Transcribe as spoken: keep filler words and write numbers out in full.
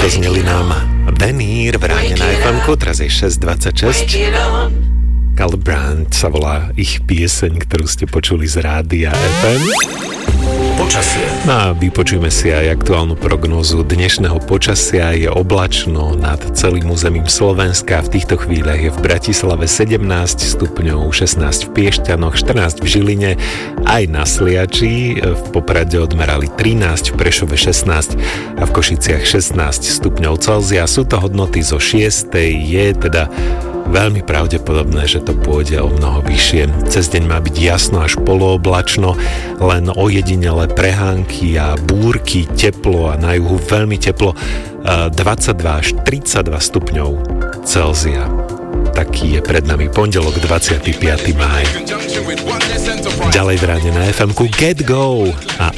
Dozneli nám Venír v ráne na ef emku, teraz je šesť dvadsaťšesť. Carl Brand sa volá ich pieseň, ktorú ste počuli z rádia ef em. Počasie. No a vypočujeme si aj aktuálnu prognózu dnešného počasia. Je oblačno nad celým územím Slovenska. V týchto chvíľach je v Bratislave sedemnásť stupňov, šestnásť v Piešťanoch, štrnásť v Žiline, aj na Sliači. V Poprade odmerali trinásť, v Prešove šestnásť a v Košiciach šestnásť stupňov Celzia. Sú to hodnoty zo šiestej. Je teda veľmi pravdepodobné, že to pôjde o mnoho vyššie. Cez deň má byť jasno až polooblačno, len ojedinele prehánky a búrky, teplo a na juhu veľmi teplo, dvadsaťdva až tridsaťdva stupňov Celzia. Taký je pred nami pondelok dvadsiateho piateho mája. Ďalej v ráne na ef emku Get Go a